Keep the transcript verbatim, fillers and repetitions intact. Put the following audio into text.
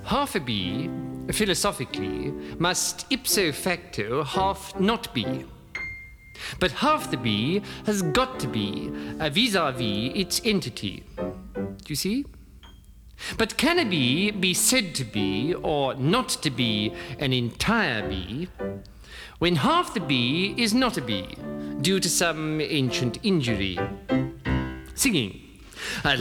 half a bee, philosophically, must ipso facto half not be. But half the bee has got to be uh, vis-a-vis its entity. Do you see? But can a bee be said to be or not to be an entire bee when half the bee is not a bee due to some ancient injury? Singing.